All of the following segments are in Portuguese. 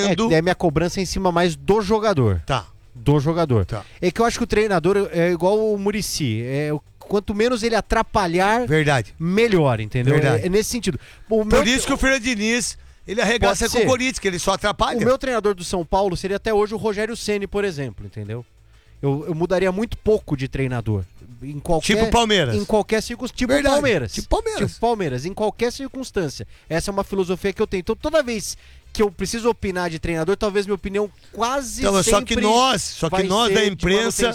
quando... É minha cobrança em cima mais do jogador. Tá. Do jogador. Tá. É que eu acho que o treinador é igual o Muricy. Quanto menos ele atrapalhar, Verdade. melhor, entendeu? Verdade. É nesse sentido. Por isso que o Fernando Diniz, ele arregaça com o Corinthians, que ele só atrapalha. O meu treinador do São Paulo seria até hoje o Rogério Ceni, por exemplo, entendeu? Eu mudaria muito pouco de treinador. Em qualquer, tipo Palmeiras. Em qualquer circunstância. Tipo Verdade. Palmeiras. Tipo Palmeiras. Tipo Palmeiras, em qualquer circunstância. Essa é uma filosofia que eu tenho. Então, toda vez que eu preciso opinar de treinador, talvez minha opinião quase Então, sempre só que nós da imprensa,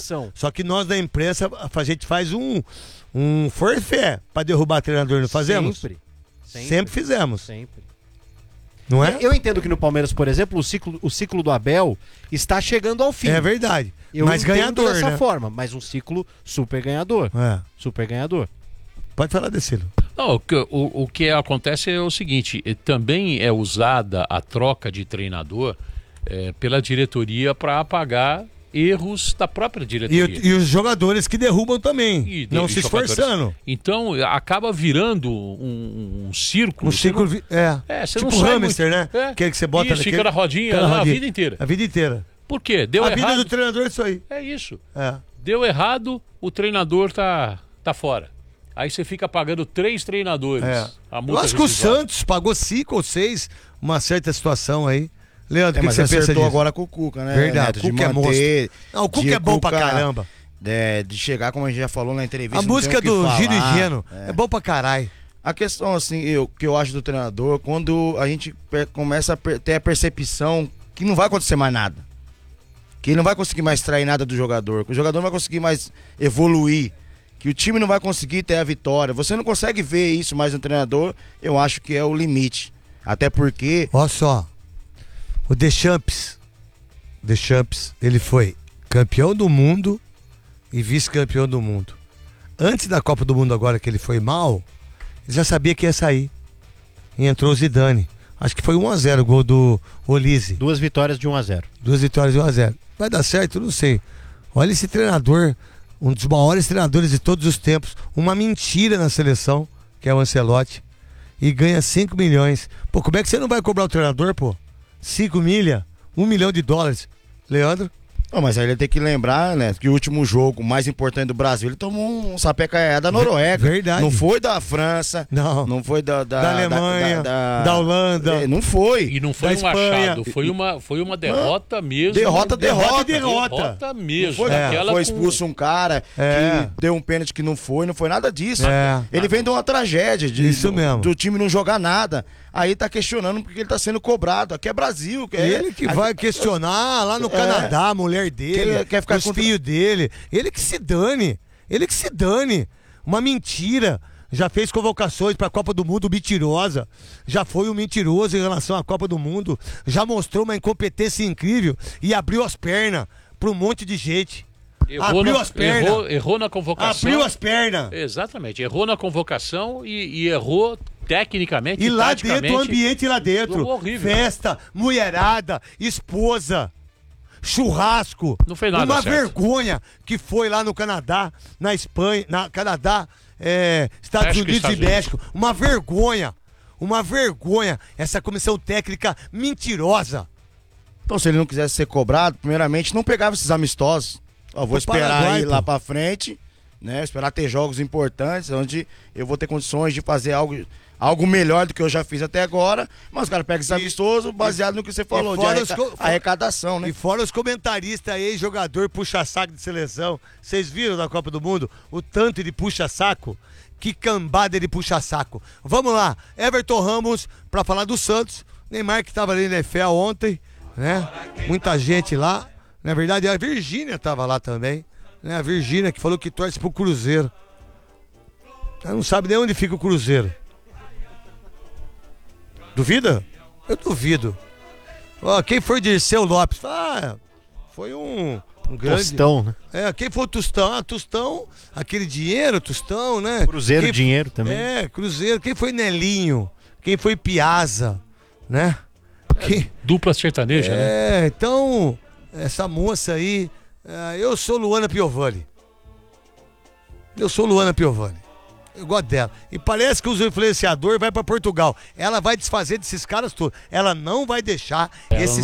a gente faz um forfé pra derrubar treinador, não fazemos? Sempre fizemos. Sempre. Não é? Eu entendo que no Palmeiras, por exemplo, o ciclo do Abel está chegando ao fim. É verdade. Eu mas ganhador, dessa né? forma, mas um ciclo super ganhador. Super ganhador. Pode falar, Decilo. Não, o que acontece é o seguinte, também é usada a troca de treinador pela diretoria para apagar erros da própria diretoria. E os jogadores que derrubam também, não se esforçando. Então, acaba virando um círculo. Um círculo, você tipo não sai hamster, muito, né? Aquele que você bota isso, fica na rodinha a vida inteira. A vida inteira. Por quê? Deu errado. A vida do treinador é isso aí. É isso. Deu errado, o treinador tá fora. Aí você fica pagando 3 treinadores. Eu acho que o Santos pagou 5 ou 6, uma certa situação aí. Leandro, o que você pensa disso? Agora com o Cuca, né? Verdade, Neto, o Cuca é monstro. Não, o Cuca é bom pra caramba. De chegar, como a gente já falou na entrevista. A música do Giro e Geno é bom pra caralho. A questão, assim, que eu acho do treinador, quando a gente começa a ter a percepção que não vai acontecer mais nada. Que ele não vai conseguir mais extrair nada do jogador. Que o jogador não vai conseguir mais evoluir. Que o time não vai conseguir ter a vitória. Você não consegue ver isso mais no treinador, eu acho que é o limite. Até porque... Olha só, o Deschamps, ele foi campeão do mundo e vice-campeão do mundo. Antes da Copa do Mundo agora, que ele foi mal, ele já sabia que ia sair. E entrou o Zidane. Acho que foi 1-0 o gol do Olise. 2 vitórias de 1-0. 2 vitórias de 1-0. Vai dar certo? Eu não sei. Olha esse treinador... Um dos maiores treinadores de todos os tempos. Uma mentira na seleção, que é o Ancelotti. E ganha 5 milhões. Pô, como é que você não vai cobrar o treinador, pô? 5 milha? $1 milhão. Leandro? Não, mas aí ele tem que lembrar, né, que o último jogo mais importante do Brasil, ele tomou um sapé da Noruega. Verdade. Não foi da França. Não foi da Alemanha, da Holanda. Não foi. E não foi um achado, foi uma derrota mesmo. Derrota. Derrota mesmo. Foi expulso um cara que deu um pênalti que não foi nada disso. Ele vem de uma tragédia do time não jogar nada. Aí tá questionando porque ele tá sendo cobrado. Aqui é Brasil. Ele que vai questionar lá no Canadá, a mulher dele, quer ficar os filhos dele. Ele que se dane. Uma mentira. Já fez convocações pra Copa do Mundo mentirosa. Já foi um mentiroso em relação à Copa do Mundo. Já mostrou uma incompetência incrível e abriu as pernas pra um monte de gente. Errou na convocação. Abriu as pernas. Exatamente. Errou na convocação e errou tecnicamente e lá dentro, o ambiente lá dentro. Horrível. Festa, mulherada, esposa, churrasco. Não foi nada uma certo. Vergonha que foi lá no Canadá, na Espanha, na Canadá, Estados Unidos e México. Uma vergonha. Essa comissão técnica mentirosa. Então, se ele não quisesse ser cobrado, primeiramente, não pegava esses amistosos. Vou esperar ir lá pra frente, né? Esperar ter jogos importantes, onde eu vou ter condições de fazer algo melhor do que eu já fiz até agora, mas os caras pegam esse amistoso baseado no que você falou, de arrecadação, né? E fora os comentaristas aí, jogador puxa-saco de seleção. Vocês viram na Copa do Mundo o tanto de puxa-saco? Que cambada de puxa-saco. Vamos lá, Everton Ramos pra falar do Santos. Neymar que tava ali na NFL ontem, né? Muita gente lá. Na verdade, a Virgínia tava lá também, né? A Virgínia que falou que torce pro Cruzeiro. Ela não sabe nem onde fica o Cruzeiro. Duvida? Eu duvido. Quem foi Dirceu Lopes? Foi um grande... Tostão, né? Quem foi o Tostão? Tostão, aquele dinheiro, Tostão, né? Cruzeiro, dinheiro também. Cruzeiro. Quem foi Nelinho? Quem foi Piazza, né? Dupla sertaneja, né? Então, essa moça aí... eu sou Luana Piovani. Eu gosto dela. E parece que os influenciadores vai pra Portugal. Ela vai desfazer desses caras todos. Ela não vai deixar esses